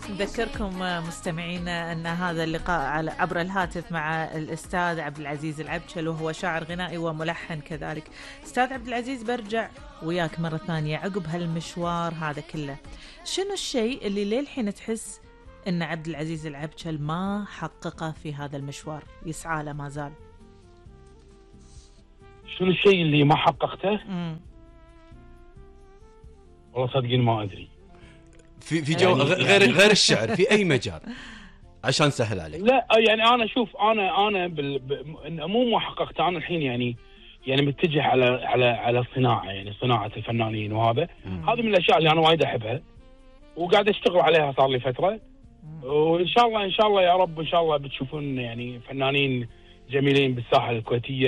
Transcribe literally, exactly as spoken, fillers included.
نذكركم مستمعينا أن هذا اللقاء على عبر الهاتف مع الأستاذ عبد العزيز العبجل، وهو شاعر غنائي وملحن كذلك. أستاذ عبد العزيز، برجع وياك مرة ثانية عقب هالمشوار هذا كله، شنو الشيء اللي للحين تحس أن عبد العزيز العبجل ما حققه في هذا المشوار، يسعى له ما زال؟ شنو الشيء اللي ما حققته؟ امم والله صدقين ما أدري. في في جو يعني غير يعني غير الشعر، في أي مجال عشان سهل عليك. لا يعني أنا شوف، أنا أنا بال... ب... مو ما حققته. أنا الحين يعني يعني متجه على على على الصناعة، يعني صناعة الفنانين، وهذا هذه من الأشياء اللي أنا وايد أحبها وقاعد أشتغل عليها صار لي فترة. وإن شاء الله إن شاء الله يا رب إن شاء الله بتشوفون يعني فنانين جميلين بالساحة الكويتية.